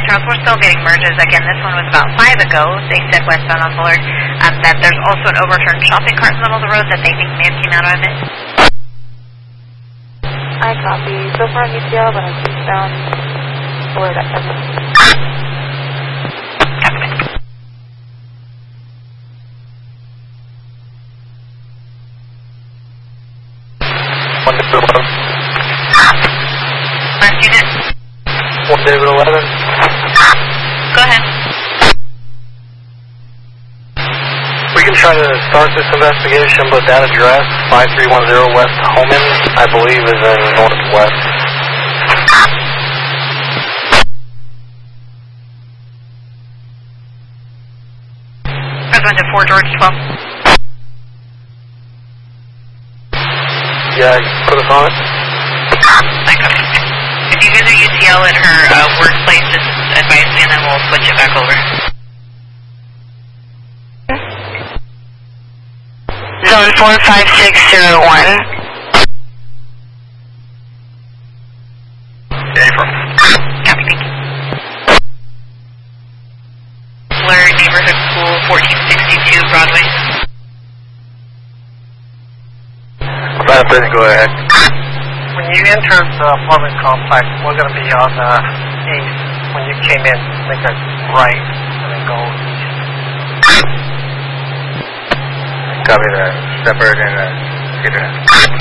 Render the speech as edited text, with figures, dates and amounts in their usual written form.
Charles, we're still getting merges. Again, this one was about 5 ago. They said westbound on Bullard. That there's also an overturned shopping cart in the middle of the road that they think may have came out of it. I copy. So far on UCL, but I'm eastbound Bullard at 7. Last unit. 1 David 11. Go ahead. We can try to start this investigation, but that address, 5310 West Homan, I believe is in northwest. President 4 George 12. Yeah, put us on it. If you visit UCL at her workplace, just advise me and then we'll switch it back over. Zone 45601. April. Copy, thank you. Blair Neighborhood School, 1462 Broadway. Go ahead. When you entered the apartment complex, we're going to be on the east. When you came in, make a right and then go east. Copy that. Step in and get in.